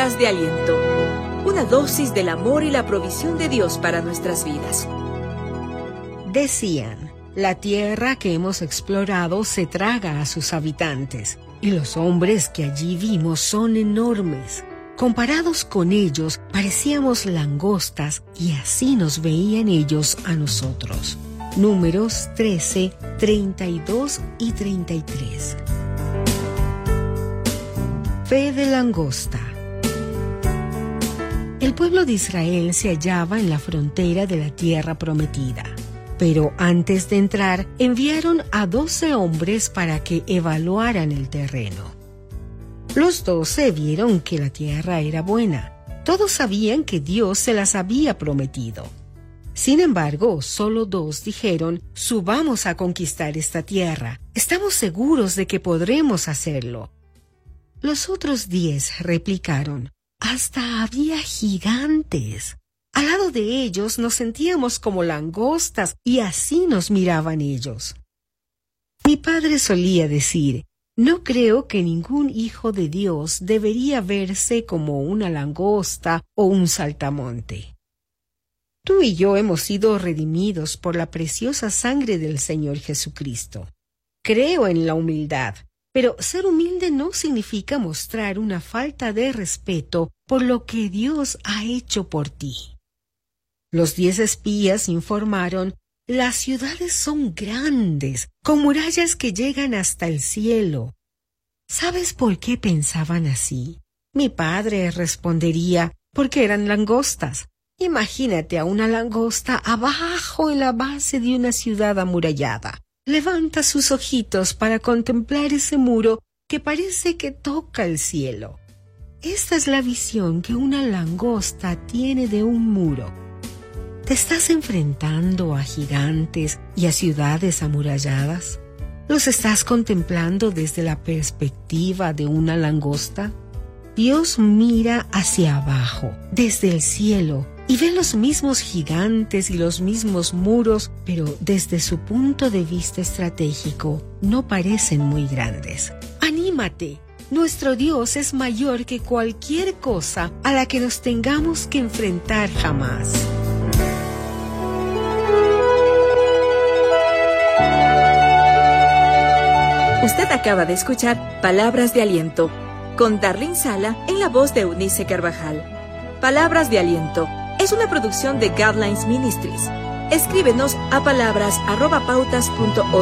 Palabras de aliento. Una dosis del amor y la provisión de Dios para nuestras vidas. Decían, la tierra que hemos explorado se traga a sus habitantes, y los hombres que allí vimos son enormes. Comparados con ellos, parecíamos langostas, y así nos veían ellos a nosotros. Números 13, 32 y 33. Fe de langosta. El pueblo de Israel se hallaba en la frontera de la tierra prometida. Pero antes de entrar, enviaron a 12 hombres para que evaluaran el terreno. Los 12 vieron que la tierra era buena. Todos sabían que Dios se las había prometido. Sin embargo, solo 2 dijeron, subamos a conquistar esta tierra. Estamos seguros de que podremos hacerlo. Los otros 10 replicaron, hasta había gigantes. Al lado de ellos nos sentíamos como langostas y así nos miraban ellos. Mi padre solía decir, no creo que ningún hijo de Dios debería verse como una langosta o un saltamonte. Tú y yo hemos sido redimidos por la preciosa sangre del Señor Jesucristo. Creo en la humildad, pero ser humilde no significa mostrar una falta de respeto por lo que Dios ha hecho por ti. Los 10 espías informaron, las ciudades son grandes, con murallas que llegan hasta el cielo. ¿Sabes por qué pensaban así? Mi padre respondería, porque eran langostas. Imagínate a una langosta abajo en la base de una ciudad amurallada. Levanta sus ojitos para contemplar ese muro que parece que toca el cielo. Esta es la visión que una langosta tiene de un muro. ¿Te estás enfrentando a gigantes y a ciudades amuralladas? ¿Los estás contemplando desde la perspectiva de una langosta? Dios mira hacia abajo, desde el cielo, y ve los mismos gigantes y los mismos muros, pero desde su punto de vista estratégico no parecen muy grandes. ¡Anímate! Nuestro Dios es mayor que cualquier cosa a la que nos tengamos que enfrentar jamás. Usted acaba de escuchar Palabras de Aliento, con Darlene Sala en la voz de Eunice Carvajal. Palabras de Aliento es una producción de Guidelines Ministries. Escríbenos a palabras@pautas.org.